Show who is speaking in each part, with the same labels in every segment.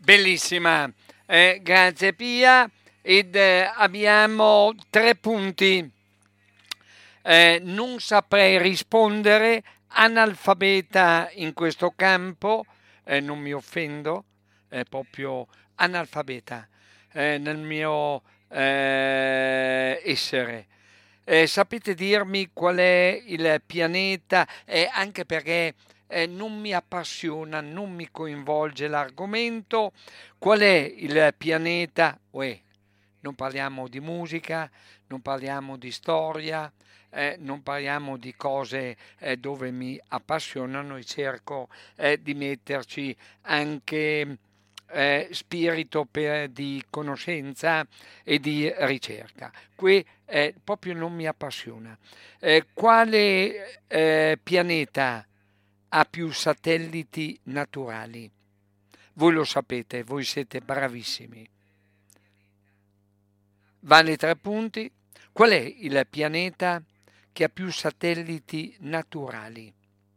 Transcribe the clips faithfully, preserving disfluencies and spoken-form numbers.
Speaker 1: Bellissima, eh, grazie Pia. Ed eh, abbiamo tre punti. Eh, non saprei rispondere, analfabeta in questo campo, eh, non mi offendo, è proprio analfabeta eh, nel mio eh, essere. Eh, sapete dirmi qual è il pianeta? Eh, anche perché eh, non mi appassiona, non mi coinvolge l'argomento. Qual è il pianeta? Uè, non parliamo di musica, non parliamo di storia, eh, non parliamo di cose eh, dove mi appassionano e cerco eh, di metterci anche eh, spirito per- di conoscenza e di ricerca. Qui eh, proprio non mi appassiona. Eh, quale eh, pianeta ha più satelliti naturali? Voi lo sapete, voi siete bravissimi. Vale tre punti. Qual è il pianeta che ha più satelliti naturali?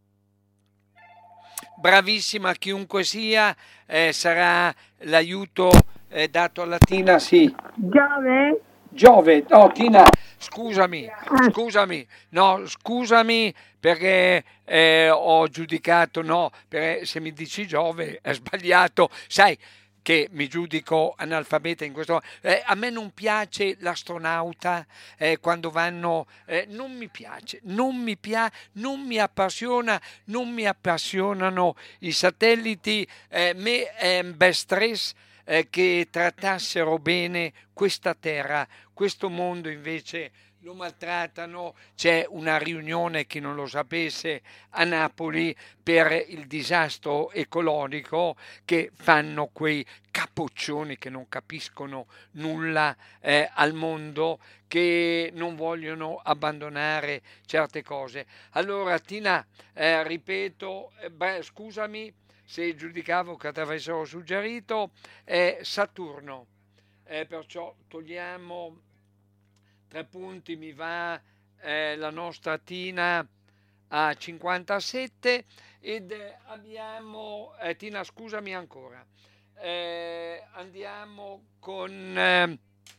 Speaker 1: Bravissima chiunque sia, eh, sarà l'aiuto eh, dato a Latina, sì.
Speaker 2: Giove?
Speaker 1: Giove, no Tina, scusami,
Speaker 2: Ah,
Speaker 1: scusami, no, scusami perché eh, ho giudicato, no, perché se mi dici Giove è sbagliato, sai che mi giudico analfabeta in questo. Eh, a me non piace l'astronauta eh, quando vanno, eh, non mi piace, non mi piace, non mi appassiona, non mi appassionano i satelliti, eh, me è un bel stress eh, che trattassero bene questa terra, questo mondo invece lo maltrattano. C'è una riunione, chi non lo sapesse, a Napoli per il disastro ecologico che fanno quei capoccioni che non capiscono nulla eh, al mondo, che non vogliono abbandonare certe cose. Allora Tina, eh, ripeto, eh, beh, scusami se giudicavo che ti avessero suggerito, è Saturno. Eh, perciò togliamo tre punti, mi va eh, la nostra Tina a cinquantasette ed eh, abbiamo, eh, Tina scusami ancora, eh, andiamo con eh,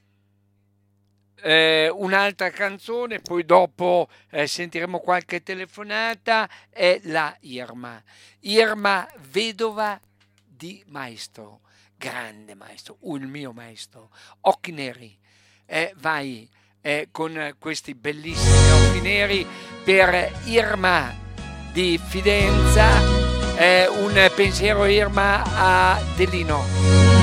Speaker 1: eh, un'altra canzone, poi dopo eh, sentiremo qualche telefonata, è la Irma. Irma, vedova di maestro, grande maestro, uh, il mio maestro, occhi neri. Eh, vai eh, con questi bellissimi occhi neri per Irma di Fidenza, eh, un pensiero Irma a Delino.